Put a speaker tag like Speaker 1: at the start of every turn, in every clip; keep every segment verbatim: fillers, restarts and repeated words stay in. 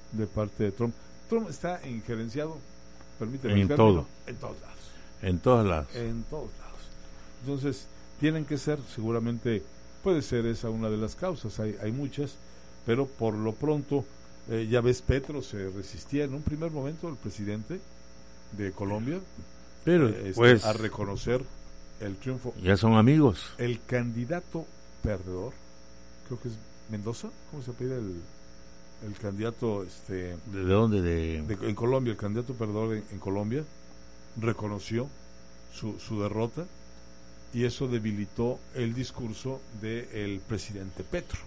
Speaker 1: de parte de Trump. Trump está injerenciado, permíteme
Speaker 2: en
Speaker 1: el
Speaker 2: todo,
Speaker 1: en todos lados.
Speaker 2: en todos lados.
Speaker 1: En todos lados. Entonces, tienen que ser, seguramente, puede ser esa una de las causas, hay, hay muchas, pero por lo pronto, eh, ya ves, Petro se resistía en un primer momento, el presidente de Colombia,
Speaker 2: pero
Speaker 1: eh,
Speaker 2: pues
Speaker 1: a reconocer el triunfo.
Speaker 2: Ya son amigos.
Speaker 1: El candidato perdedor, creo que es Mendoza, ¿cómo se pide el, el candidato? este
Speaker 2: ¿De dónde? De...
Speaker 1: de en Colombia, el candidato perdedor en, en Colombia reconoció su, su derrota, y eso debilitó el discurso del presidente Petro.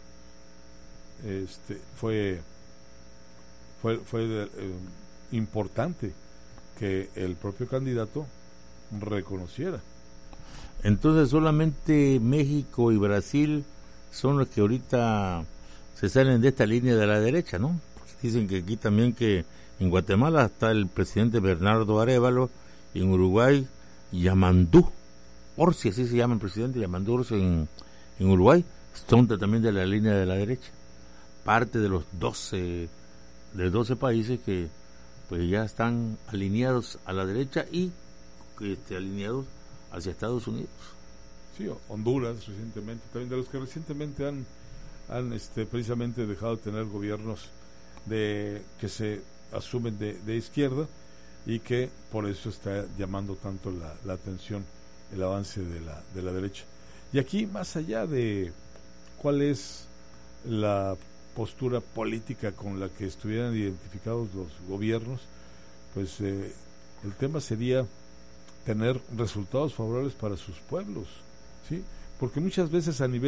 Speaker 1: Este fue fue fue eh, importante que el propio candidato reconociera.
Speaker 2: Entonces solamente México y Brasil son los que ahorita se salen de esta línea de la derecha, ¿no? Porque dicen que aquí también, que en Guatemala está el presidente Bernardo Arévalo, y en Uruguay Yamandú Orsi, así se llama el presidente, Yamandú Orsi en, en Uruguay, son también de la línea de la derecha, parte de los doce de doce países que pues ya están alineados a la derecha y que este, alineados hacia Estados Unidos.
Speaker 1: Sí, Honduras recientemente, también de los que recientemente han han este precisamente dejado de tener gobiernos de que se asumen de, de izquierda, y que por eso está llamando tanto la, la atención el avance de la de la derecha. Y aquí, más allá de cuál es la postura política con la que estuvieran identificados los gobiernos, pues eh, el tema sería tener resultados favorables para sus pueblos, ¿sí? Porque muchas veces a nivel